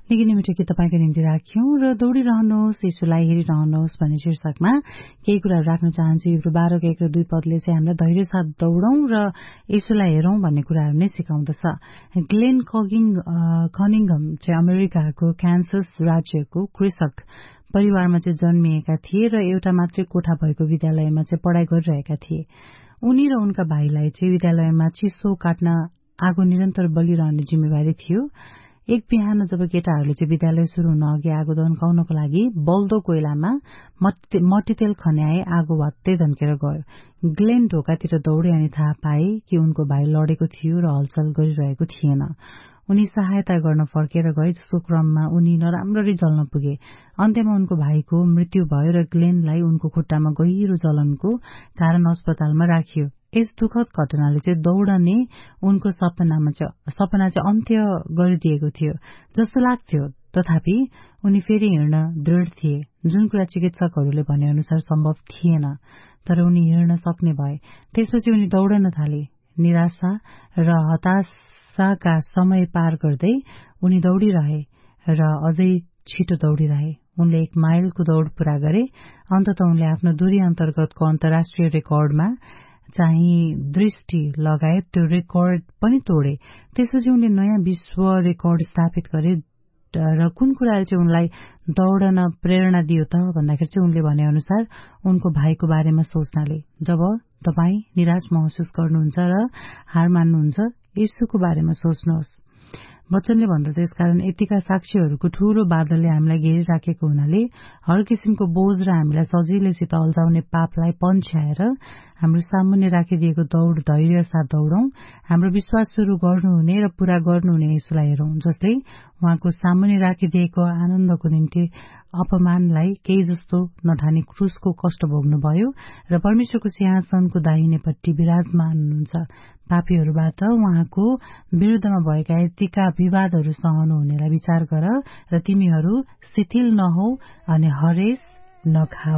निकै नै मिठो गीत तपाईको निम्ति राख्यौं र दौडिरहनुहोस् यीशुलाई हेरिरहनुहोस् भन्ने शीर्षकमा केही कुराहरू राख्न चाहन्छु। हिब्रू 12 को 1 र 2 पदले चाहिँ हामीलाई धैर्य साथ दौडौं र यीशुलाई हेरौं भन्ने कुराहरू नै सिकाउँदछ। ग्लेन कनिङहम चाहिँ अमेरिकाको क्यान्सस राज्यको कृषक परिवारमा चाहिँ जन्मिएका थिए र एउटा मात्रै कोठा भएको विद्यालयमा चाहिँ पढ़ाई गरिरहेका थिए। उनी र उनका भाइलाई चाहिँ विद्यालयमा चिसो काट्न आगो निरन्तर बलिरहने जिम्मेवारी थियो। एक बिहान जब केटाहरूले चाहिँ विद्यालय शुरू हुन अघि आगो दन्काउनको लागि बल्दो कोइलामा मट्टीतेल खन्याए आगो भत्तै धन्केर गयो। ग्लेन ढोकातिर दौडे अनि थाहा पाए कि उनको भाइ लडेको थियो र हलचल गरिरहेको थिएन। उनी सहायता गर्न फर्केर गए, जसको क्रममा उनी नराम्ररी जल्न पुगे। अन्त्यमा उनको भाइको मृत्यु भयो र ग्लेनलाई उनको खुट्टामा गहिरो जलनको कारण अस्पतालमा राखियो। यस दुखद घटनाले चाहिँ दौडने उनको सपना चाहिँ अन्त्य गरिदिएको थियो जस्तो लाग्थ्यो। तथापि उनी फेरि हिँड्न दृढ थिए, जुन कुरा चिकित्सकहरूले भने अनुसार सम्भव थिएन, तर उनी हिँड्न सक्ने भए। त्यसपछि उनी दौडन थाले। निराशा र हताशाका समय पार गर्दै उनी दौडिरहे र अझै छिटो दौडिरहे। उनले 1 माइलको दौड पूरा गरे। अन्ततः उनले आफ्नो दूरी अन्तर्गतको अन्तर्राष्ट्रिय रेकर्डमा चाहिँ दृष्टि लगायत त्यो रेकर्ड पनि तोडे। त्यसपछि उनले नयाँ विश्व रेकर्ड स्थापित गरे। र कुन कुराले चाहिँ उनलाई दौडन प्रेरणा दियो त भन्दाखेरि चाहिँ उनले भने अनुसार उनको भाइको बारेमा सोच्नाले। जब तपाई निराश महसुस गर्नुहुन्छ र हार मान्नुहुन्छ, येशूको बारेमा सोच्नुहोस्। वचनले भन्दछ, यसकारण यतिका साक्षीहरूको ठूलो बादलले हामीलाई घेरिराखेको हुनाले हर किसिमको बोझ र हामीलाई सजिलैसित अल्झाउने पापलाई पन्छ्याएर हाम्रो सामुन्ने राखिदिएको दौड धैर्य साथ दौडौं। हाम्रो विश्वास शुरू गर्नुहुने र पूरा गर्नुहुने येशूलाई हेरौं, जसले उहाँको सामुन्ने राखिदिएको आनन्दको निम्ति अपमानलाई केही जस्तो नठानी क्रूसको कष्ट भोग्नुभयो र परमेश्वरको सिंहासनको दाहिनेपट्टि विराजमान हुनुहुन्छ। पापीहरूबाट उहाँको विरुद्धमा भएका यतिका विवादहरू सहनुहुनेलाई विचार गर र तिमीहरू शिथिल नहौ अनि हरेस नखाऊ।